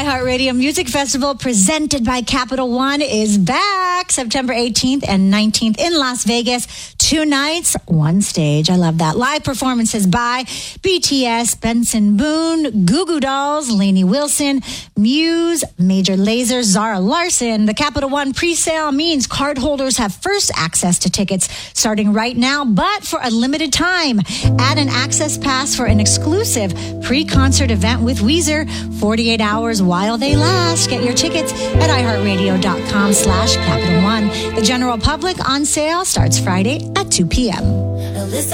iHeartRadio Music Festival presented by Capital One is back September 18th and 19th in Las Vegas. 2 nights, 1 stage. I love that. Live performances by BTS, Benson Boone, Goo Goo Dolls, Lainey Wilson, Muse, Major Lazer, Zara Larson. The Capital One pre-sale means cardholders have first access to tickets starting right now, but for a limited time. Add an access pass for an exclusive pre-concert event with Weezer, 48 hours while they last. Get your tickets at iHeartRadio.com/Capital One. The general public on sale starts Friday at 2 p.m.